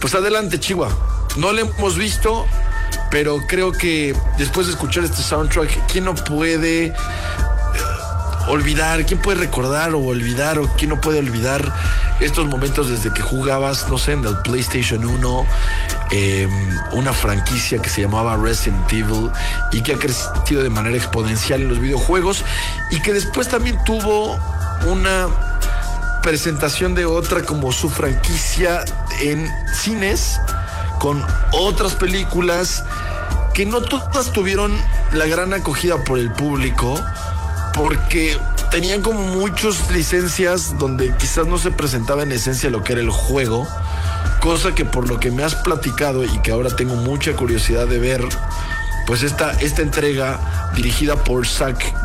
Pues adelante, Chihuahua. No lo hemos visto, pero creo que después de escuchar este soundtrack, ¿quién no puede olvidar? ¿Quién puede recordar o olvidar? ¿O quién no puede olvidar estos momentos desde que jugabas, no sé, en el PlayStation 1, una franquicia que se llamaba Resident Evil y que ha crecido de manera exponencial en los videojuegos y que después también tuvo una presentación de otra como su franquicia en cines con otras películas que no todas tuvieron la gran acogida por el público porque tenían como muchas licencias donde quizás no se presentaba en esencia lo que era el juego, cosa que por lo que me has platicado y que ahora tengo mucha curiosidad de ver, pues esta entrega dirigida por Zack